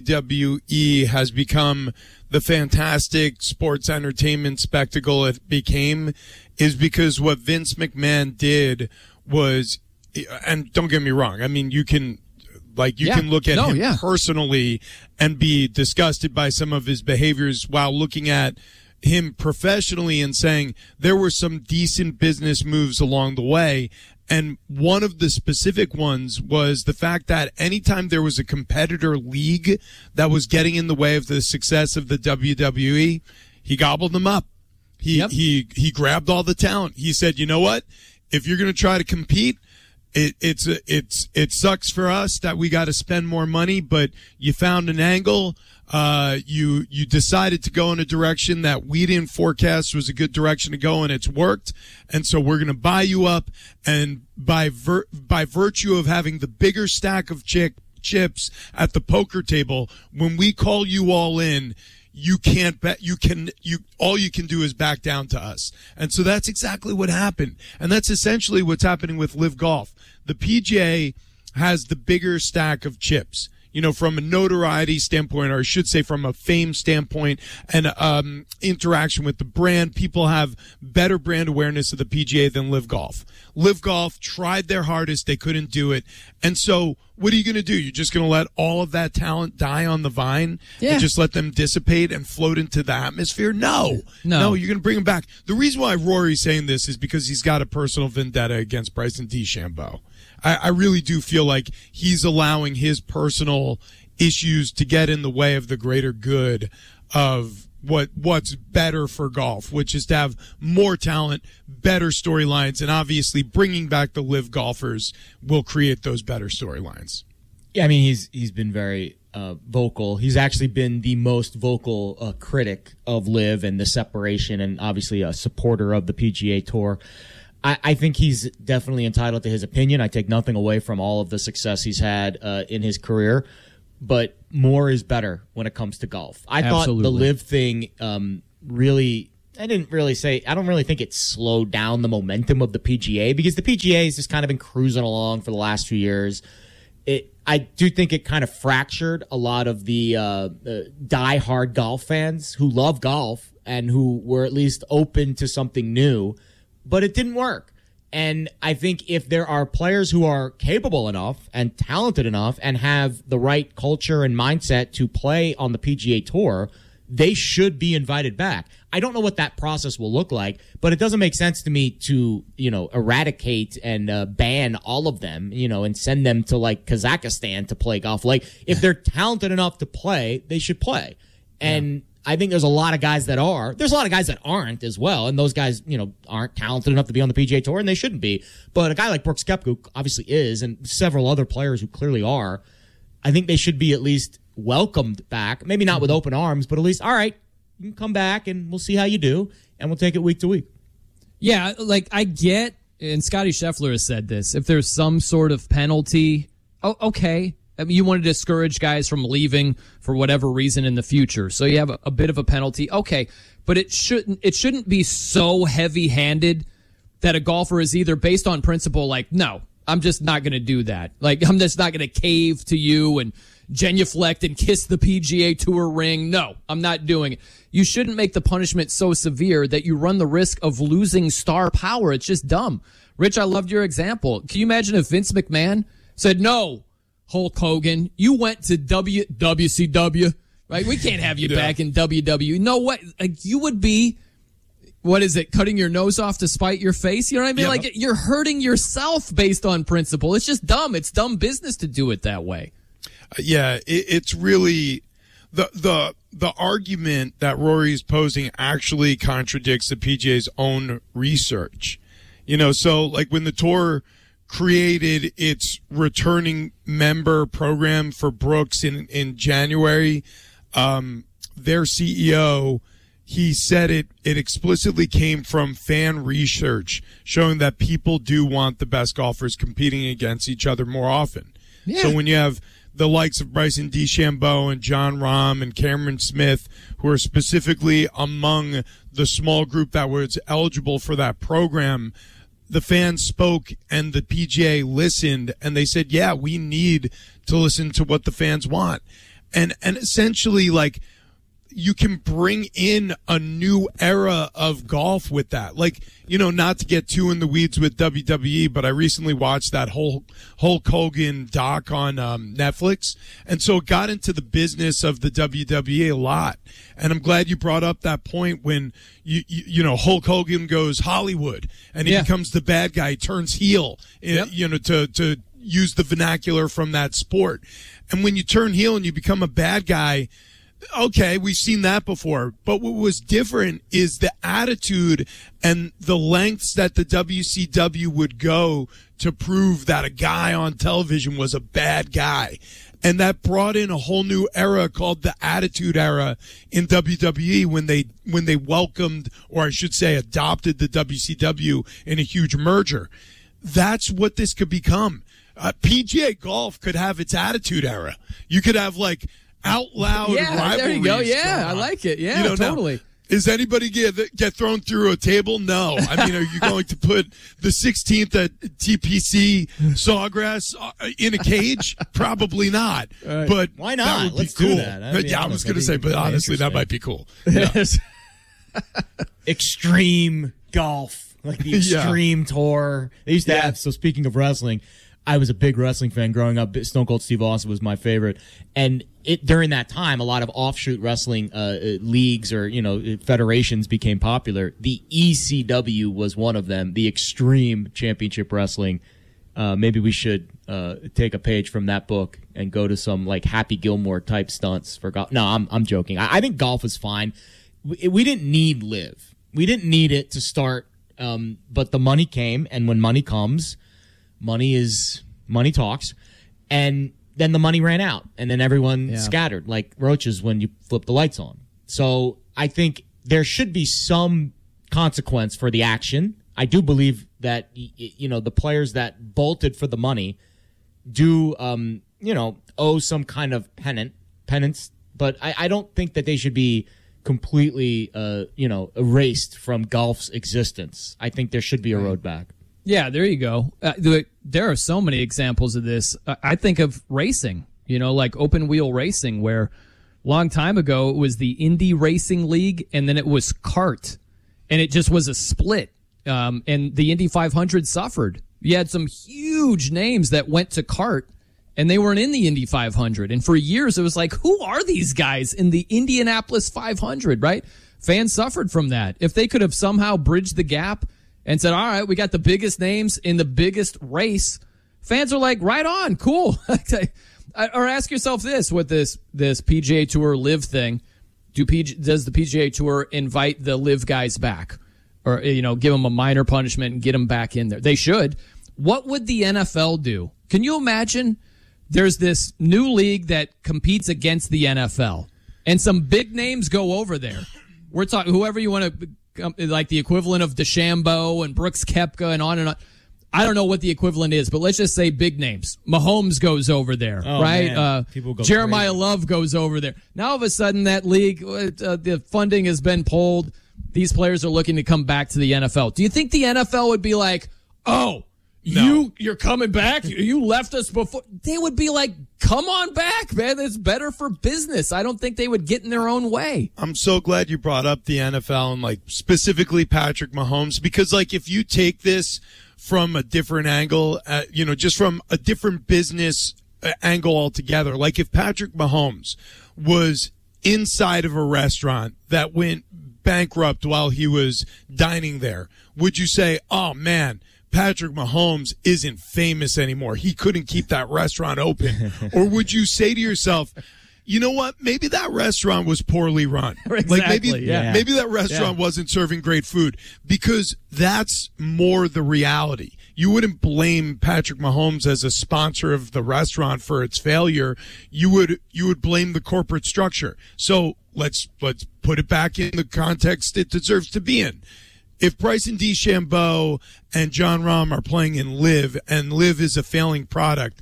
WWE has become the fantastic sports entertainment spectacle it became is because what Vince McMahon did was, and don't get me wrong, I mean, you can look at him personally and be disgusted by some of his behaviors while looking at him professionally and saying there were some decent business moves along the way. And one of the specific ones was the fact that anytime there was a competitor league that was getting in the way of the success of the WWE, he gobbled them up. He grabbed all the talent. He said, you know what? If you're going to try to compete, it sucks for us that we got to spend more money, but you found an angle. You decided to go in a direction that we didn't forecast was a good direction to go, and it's worked. And so we're going to buy you up. And by virtue of having the bigger stack of chips at the poker table, when we call you all in, you can't bet. All you can do is back down to us. And so that's exactly what happened. And that's essentially what's happening with LIV Golf. The PGA has the bigger stack of chips. From a notoriety standpoint, or I should say from a fame standpoint and interaction with the brand, people have better brand awareness of the PGA than LIV Golf. LIV Golf tried their hardest. They couldn't do it. And so what are you going to do? You're just going to let all of that talent die on the vine and just let them dissipate and float into the atmosphere? No, you're going to bring them back. The reason why Rory's saying this is because he's got a personal vendetta against Bryson DeChambeau. I really do feel like he's allowing his personal issues to get in the way of the greater good of what's better for golf, which is to have more talent, better storylines, and obviously bringing back the live golfers will create those better storylines. Yeah, I mean, he's been very vocal. He's actually been the most vocal critic of live and the separation, and obviously a supporter of the PGA Tour. I think he's definitely entitled to his opinion. I take nothing away from all of the success he's had in his career, but more is better when it comes to golf. I thought the live thing really, I don't really think it slowed down the momentum of the PGA, because the PGA has just kind of been cruising along for the last few years. I do think it kind of fractured a lot of the die-hard golf fans who love golf and who were at least open to something new, but it didn't work. And I think if there are players who are capable enough and talented enough and have the right culture and mindset to play on the PGA Tour, they should be invited back. I don't know what that process will look like, but it doesn't make sense to me to, eradicate and ban all of them, and send them to like Kazakhstan to play golf. Like, if they're talented enough to play, they should play. And I think there's a lot of guys that are. There's a lot of guys that aren't as well, and those guys, aren't talented enough to be on the PGA Tour, and they shouldn't be. But a guy like Brooks Koepka, who obviously is, and several other players who clearly are, I think they should be at least welcomed back. Maybe not with open arms, but at least, all right, you can come back, and we'll see how you do, and we'll take it week to week. Yeah, like I get, and Scotty Scheffler has said this, if there's some sort of penalty, okay. I mean, you want to discourage guys from leaving for whatever reason in the future, so you have a bit of a penalty. Okay, but it shouldn't be so heavy-handed that a golfer is either based on principle, like, no, I'm just not going to do that. Like, I'm just not going to cave to you and genuflect and kiss the PGA Tour ring. No, I'm not doing it. You shouldn't make the punishment so severe that you run the risk of losing star power. It's just dumb. Rich, I loved your example. Can you imagine if Vince McMahon said, no, Hulk Hogan, you went to WCW, right? We can't have you back in WWE. No way. Like, you would be, what is it, cutting your nose off to spite your face? You know what I mean? Like, you're hurting yourself based on principle. It's just dumb. It's dumb business to do it that way. It's really the argument that Rory's posing actually contradicts the PGA's own research. So like when the tour created its returning member program for Brooks in January, their CEO, he said it explicitly came from fan research showing that people do want the best golfers competing against each other more often. Yeah. So when you have the likes of Bryson DeChambeau and Jon Rahm and Cameron Smith, who are specifically among the small group that was eligible for that program, the fans spoke and the PGA listened, and they said, yeah, we need to listen to what the fans want. And essentially, like, you can bring in a new era of golf with that. Like, not to get too in the weeds with WWE, but I recently watched that Hulk Hogan doc on Netflix. And so it got into the business of the WWE a lot. And I'm glad you brought up that point when, Hulk Hogan goes Hollywood and he becomes the bad guy, turns heel, to use the vernacular from that sport. And when you turn heel and you become a bad guy, okay, we've seen that before. But what was different is the attitude and the lengths that the WCW would go to prove that a guy on television was a bad guy. And that brought in a whole new era called the Attitude Era in WWE when they welcomed, or I should say adopted, the WCW in a huge merger. That's what this could become. PGA Golf could have its Attitude Era. You could have like out loud rivalries. There you go. Yeah, I like it. Yeah, totally. Now, is anybody get thrown through a table? No. I mean, are you going to put the 16th at TPC Sawgrass in a cage? Probably not. Right. But why not? That would Let's be cool. do that. Yeah, I was going to say, but honestly, that might be cool. Yeah. Extreme golf, like the Extreme Tour. They used to have. So speaking of wrestling, I was a big wrestling fan growing up. Stone Cold Steve Austin was my favorite. And during that time, a lot of offshoot wrestling leagues or, federations became popular. The ECW was one of them, the Extreme Championship Wrestling. Maybe we should take a page from that book and go to some like Happy Gilmore type stunts for golf. No, I'm joking. I think golf is fine. We didn't need LIV. We didn't need it to start, but the money came, and when money comes, money talks, and then the money ran out, and then everyone scattered like roaches when you flip the lights on. So I think there should be some consequence for the action. I do believe that, the players that bolted for the money do, owe some kind of penance, but I don't think that they should be completely, erased from golf's existence. I think there should be a road back. Yeah, there you go. There are so many examples of this. I think of racing, like open wheel racing, where a long time ago it was the Indy Racing League, and then it was CART, and it just was a split. And the Indy 500 suffered. You had some huge names that went to CART, and they weren't in the Indy 500. And for years, it was like, who are these guys in the Indianapolis 500, right? Fans suffered from that. If they could have somehow bridged the gap and said, all right, we got the biggest names in the biggest race, fans are like, right on, cool. Or ask yourself this, with this PGA Tour LIV thing, does the PGA Tour invite the LIV guys back? Or, give them a minor punishment and get them back in there? They should. What would the NFL do? Can you imagine there's this new league that competes against the NFL, and some big names go over there? We're talking whoever you want to, like the equivalent of DeChambeau and Brooks Koepka and on and on. I don't know what the equivalent is, but let's just say big names. Mahomes goes over there, right? People go Jeremiah crazy. Love goes over there. Now, all of a sudden, that league, the funding has been pulled. These players are looking to come back to the NFL. Do you think the NFL would be like, oh, No. you're coming back? You left us before. They would be like, come on back, man. It's better for business. I don't think they would get in their own way. I'm so glad you brought up the NFL and like specifically Patrick Mahomes, because like if you take this from a different angle, just from a different business angle altogether, like if Patrick Mahomes was inside of a restaurant that went bankrupt while he was dining there, would you say, oh man, Patrick Mahomes isn't famous anymore, he couldn't keep that restaurant open? Or would you say to yourself, you know what, maybe that restaurant was poorly run? Exactly, like maybe that restaurant wasn't serving great food? Because that's more the reality. You wouldn't blame Patrick Mahomes as a sponsor of the restaurant for its failure. You would blame the corporate structure. So let's put it back in the context it deserves to be in. If Bryson DeChambeau and Jon Rahm are playing in LIV, and LIV is a failing product,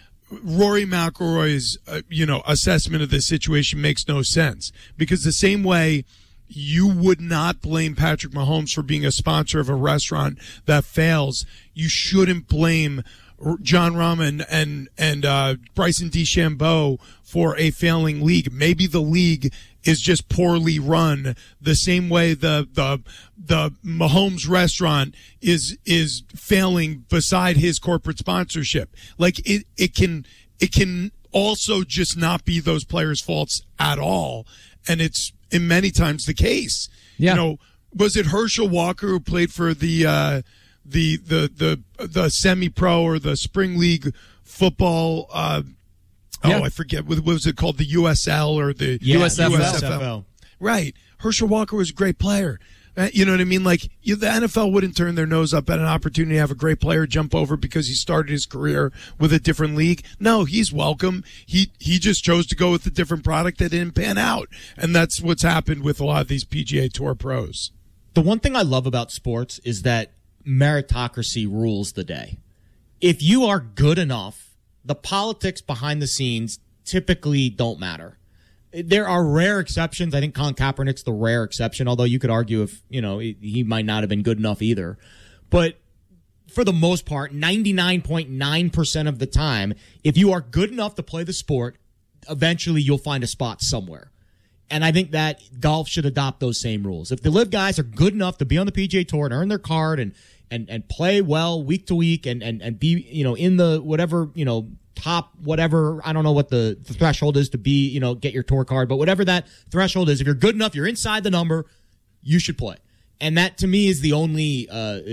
Rory McIlroy's assessment of this situation makes no sense, because the same way you would not blame Patrick Mahomes for being a sponsor of a restaurant that fails, you shouldn't blame Jon Rahm and Bryson DeChambeau for a failing league. Maybe the league is just poorly run, the same way the Mahomes restaurant is failing beside his corporate sponsorship. Like it can also just not be those players' faults at all, and it's in many times the case. Yeah. Was it Herschel Walker who played for the semi-pro or the spring league football? I forget. What was it called? The USL or the USFL. Right. Herschel Walker was a great player. You know what I mean? Like the NFL wouldn't turn their nose up at an opportunity to have a great player jump over because he started his career with a different league. No, he's welcome. He just chose to go with a different product that didn't pan out. And that's what's happened with a lot of these PGA Tour pros. The one thing I love about sports is that meritocracy rules the day. If you are good enough, the politics behind the scenes typically don't matter. There are rare exceptions. I think Colin Kaepernick's the rare exception, although you could argue if, he might not have been good enough either. But for the most part, 99.9% of the time, if you are good enough to play the sport, eventually you'll find a spot somewhere. And I think that golf should adopt those same rules. If the LIV guys are good enough to be on the PGA Tour and earn their card and and play well week to week and be, in the whatever, top whatever, I don't know what the threshold is to be, get your tour card, but whatever that threshold is, if you're good enough, you're inside the number, you should play. And that to me is the only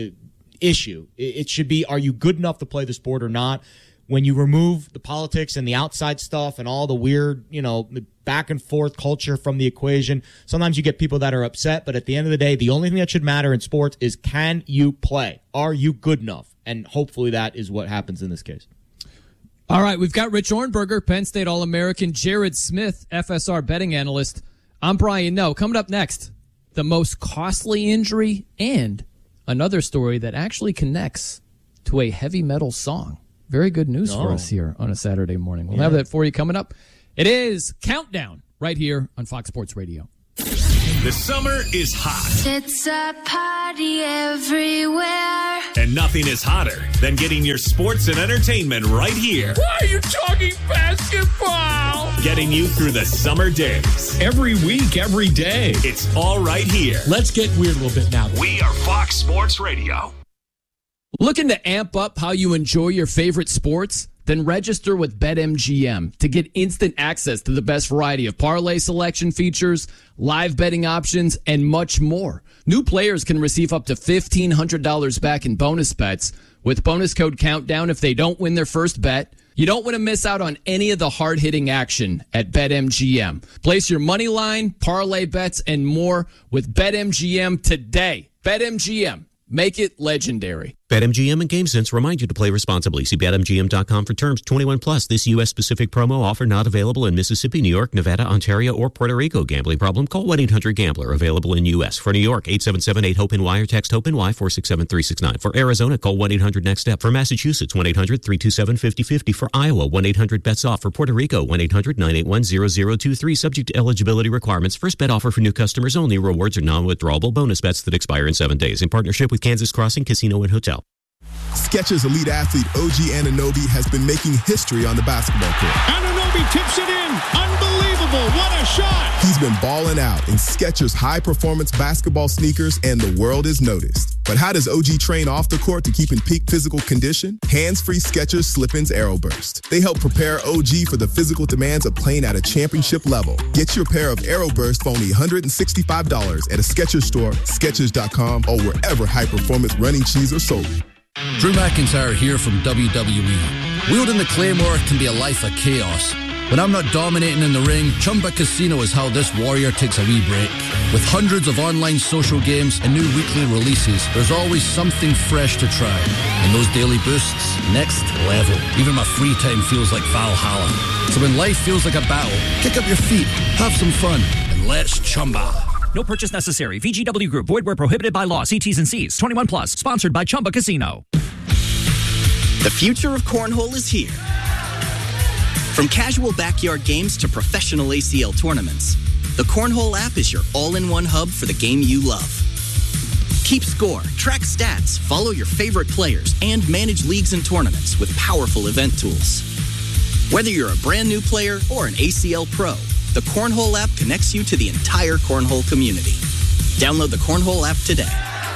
issue. It should be, are you good enough to play the sport or not? When you remove the politics and the outside stuff and all the weird, back and forth culture from the equation, sometimes you get people that are upset, but at the end of the day, the only thing that should matter in sports is, can you play? Are you good enough? And hopefully that is what happens in this case. All right, we've got Rich Ornberger, Penn State All-American, Jared Smith, FSR betting analyst. I'm Brian Noe. Coming up next, the most costly injury and another story that actually connects to a heavy metal song. Very good news for us here on a Saturday morning. We'll have that for you coming up. It is Countdown right here on Fox Sports Radio. The summer is hot. It's a party everywhere. And nothing is hotter than getting your sports and entertainment right here. Why are you talking basketball? Getting you through the summer days. Every week, every day. It's all right here. Let's get weird a little bit now. We are Fox Sports Radio. Looking to amp up how you enjoy your favorite sports? Then register with BetMGM to get instant access to the best variety of parlay selection features, live betting options, and much more. New players can receive up to $1,500 back in bonus bets with bonus code Countdown if they don't win their first bet. You don't want to miss out on any of the hard-hitting action at BetMGM. Place your money line, parlay bets, and more with BetMGM today. BetMGM. Make it legendary. BetMGM and GameSense remind you to play responsibly. See BetMGM.com for terms. 21 plus. This U.S.-specific promo offer not available in Mississippi, New York, Nevada, Ontario, or Puerto Rico. Gambling problem? Call 1-800-GAMBLER. Available in U.S. For New York, 877-8-HOPE-NY or text HOPE-NY 467-369. For Arizona, call 1-800-NEXT-STEP. For Massachusetts, 1-800-327-5050. For Iowa, 1-800-BETS-OFF. For Puerto Rico, 1-800-981-0023. Subject to eligibility requirements. First bet offer for new customers only. Rewards are non-withdrawable bonus bets that expire in 7 days. In partnership with Kansas Crossing Casino and Hotel. Skechers elite athlete OG Anunoby has been making history on the basketball court. Anunoby tips it in. Unbelievable. What a shot. He's been balling out in Skechers high-performance basketball sneakers, and the world is noticed. But how does OG train off the court to keep in peak physical condition? Hands-free Skechers Slip-ins Aeroburst. They help prepare OG for the physical demands of playing at a championship level. Get your pair of Aeroburst for only $165 at a Skechers store, Skechers.com, or wherever high-performance running shoes are sold. Drew McIntyre here from WWE. Wielding the Claymore can be a life of chaos. When I'm not dominating in the ring, Chumba Casino is how this warrior takes a wee break. With hundreds of online social games and new weekly releases, there's always something fresh to try. And those daily boosts, next level. Even my free time feels like Valhalla. So when life feels like a battle, kick up your feet, have some fun, and let's Chumba. No purchase necessary. VGW Group. Void where prohibited by law. See T's and C's. 21 plus. Sponsored by Chumba Casino. The future of cornhole is here. From casual backyard games to professional ACL tournaments, the Cornhole app is your all-in-one hub for the game you love. Keep score, track stats, follow your favorite players, and manage leagues and tournaments with powerful event tools. Whether you're a brand new player or an ACL pro, the Cornhole app connects you to the entire Cornhole community. Download the Cornhole app today.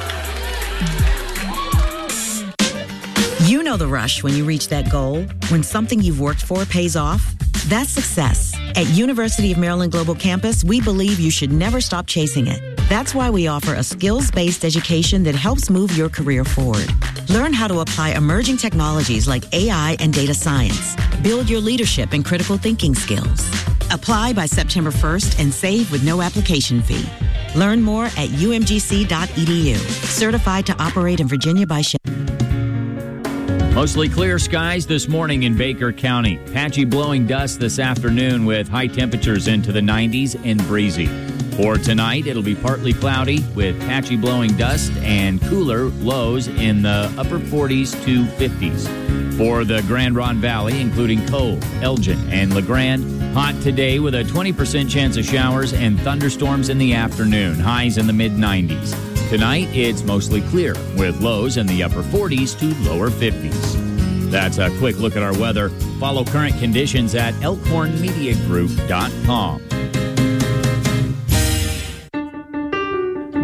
You know the rush when you reach that goal, when something you've worked for pays off. That's success. At University of Maryland Global Campus, we believe you should never stop chasing it. That's why we offer a skills-based education that helps move your career forward. Learn how to apply emerging technologies like AI and data science. Build your leadership and critical thinking skills. Apply by September 1st and save with no application fee. Learn more at umgc.edu. Certified to operate in Virginia by Shell. Mostly clear skies this morning in Baker County. Patchy blowing dust this afternoon with high temperatures into the 90s and breezy. For tonight, it'll be partly cloudy with patchy blowing dust and cooler lows in the upper 40s to 50s. For the Grand Ronde Valley, including Cove, Elgin, and LeGrand, hot today with a 20% chance of showers and thunderstorms in the afternoon, highs in the mid-90s. Tonight, it's mostly clear with lows in the upper 40s to lower 50s. That's a quick look at our weather. Follow current conditions at elkhornmediagroup.com.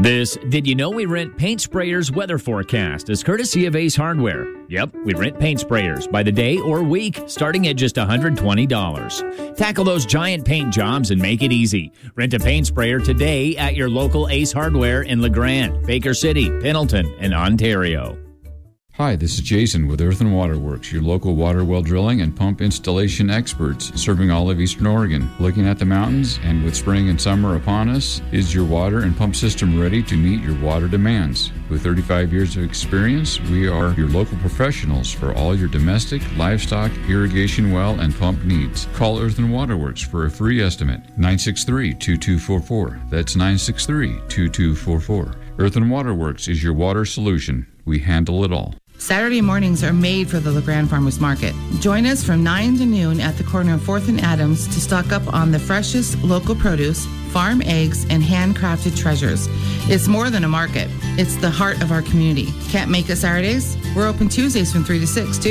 This Did You Know We Rent Paint Sprayers weather forecast is courtesy of Ace Hardware. Yep, we rent paint sprayers by the day or week, starting at just $120. Tackle those giant paint jobs and make it easy. Rent a paint sprayer today at your local Ace Hardware in LeGrand, Baker City, Pendleton, and Ontario. Hi, this is Jason with Earth and Water Works, your local water well drilling and pump installation experts serving all of Eastern Oregon. Looking at the mountains and with spring and summer upon us, is your water and pump system ready to meet your water demands? With 35 years of experience, we are your local professionals for all your domestic, livestock, irrigation well, and pump needs. Call Earth and Water Works for a free estimate. 963-2244. That's 963-2244. Earth and Water Works is your water solution. We handle it all. Saturday mornings are made for the LeGrand Farmers Market. Join us from 9 to noon at the corner of 4th and Adams to stock up on the freshest local produce, farm eggs, and handcrafted treasures. It's more than a market. It's the heart of our community. Can't make it Saturdays? We're open Tuesdays from 3 to 6, too.